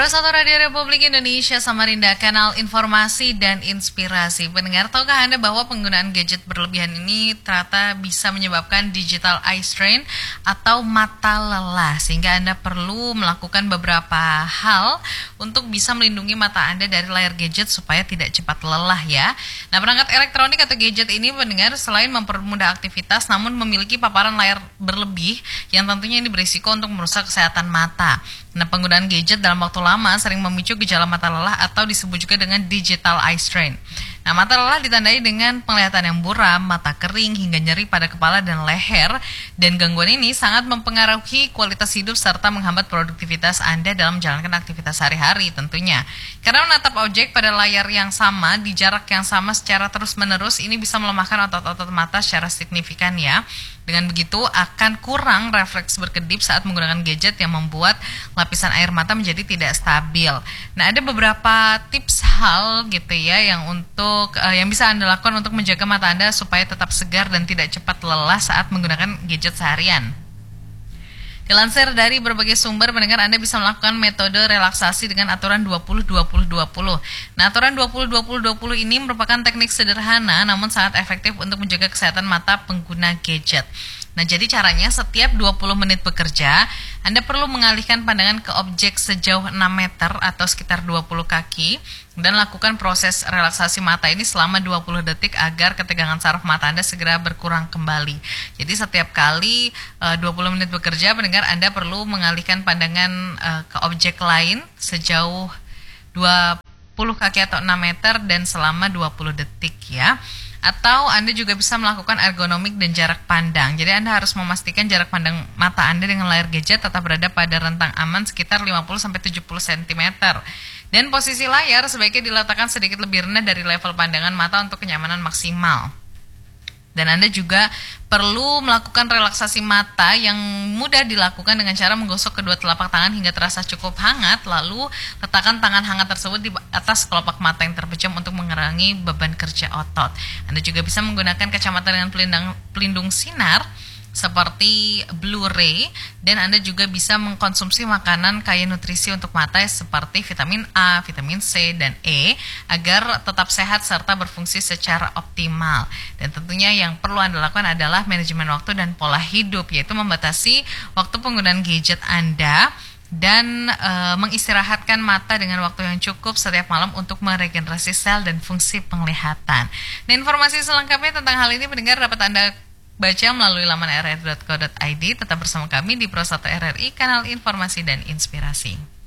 Pro 1 Radio Republik Indonesia Samarinda, kanal informasi dan inspirasi. Pendengar, tahukah Anda bahwa penggunaan gadget berlebihan ini ternyata bisa menyebabkan digital eye strain atau mata lelah, sehingga Anda perlu melakukan beberapa hal untuk bisa melindungi mata Anda dari layar gadget supaya tidak cepat lelah ya. Nah, perangkat elektronik atau gadget ini, pendengar, selain mempermudah aktivitas namun memiliki paparan layar berlebih yang tentunya ini berisiko untuk merusak kesehatan mata. Nah, penggunaan gadget dalam waktu lama sering memicu gejala mata lelah atau disebut juga dengan digital eye strain. Nah, mata lelah ditandai dengan penglihatan yang buram, mata kering, hingga nyeri pada kepala dan leher. Dan gangguan ini sangat mempengaruhi kualitas hidup serta menghambat produktivitas Anda dalam menjalankan aktivitas sehari-hari tentunya. Karena menatap objek pada layar yang sama, di jarak yang sama secara terus-menerus, ini bisa melemahkan otot-otot mata secara signifikan ya. Dengan begitu akan kurang refleks berkedip saat menggunakan gadget yang membuat lapisan air mata menjadi tidak stabil. Nah, ada beberapa tips hal gitu ya yang bisa Anda lakukan untuk menjaga mata Anda supaya tetap segar dan tidak cepat lelah saat menggunakan gadget seharian. Dilansir dari berbagai sumber, pendengar, Anda bisa melakukan metode relaksasi dengan aturan 20-20-20. Nah, aturan 20-20-20 ini merupakan teknik sederhana namun sangat efektif untuk menjaga kesehatan mata pengguna gadget. Nah, jadi caranya setiap 20 menit bekerja, Anda perlu mengalihkan pandangan ke objek sejauh 6 meter atau sekitar 20 kaki dan lakukan proses relaksasi mata ini selama 20 detik agar ketegangan saraf mata Anda segera berkurang kembali. Jadi setiap kali 20 menit bekerja, pendengar, Anda perlu mengalihkan pandangan ke objek lain sejauh 20 kaki atau 6 meter dan selama 20 detik ya. Atau Anda juga bisa melakukan ergonomik dan jarak pandang. Jadi Anda harus memastikan jarak pandang mata Anda dengan layar gadget tetap berada pada rentang aman sekitar 50-70 cm. Dan posisi layar sebaiknya diletakkan sedikit lebih rendah dari level pandangan mata untuk kenyamanan maksimal. Dan Anda juga perlu melakukan relaksasi mata yang mudah dilakukan dengan cara menggosok kedua telapak tangan hingga terasa cukup hangat. Lalu letakkan tangan hangat tersebut di atas kelopak mata yang terpejam untuk mengurangi beban kerja otot. Anda juga bisa menggunakan kacamata dengan pelindung sinar seperti Blu-ray, dan Anda juga bisa mengkonsumsi makanan kaya nutrisi untuk mata seperti vitamin A, vitamin C, dan E agar tetap sehat serta berfungsi secara optimal. Dan tentunya yang perlu Anda lakukan adalah manajemen waktu dan pola hidup, yaitu membatasi waktu penggunaan gadget Anda dan mengistirahatkan mata dengan waktu yang cukup setiap malam untuk meregenerasi sel dan fungsi penglihatan. Nah, informasi selengkapnya tentang hal ini, pendengar, dapat Anda baca melalui laman rri.co.id. Tetap bersama kami di Pro 1 RRI, kanal informasi dan inspirasi.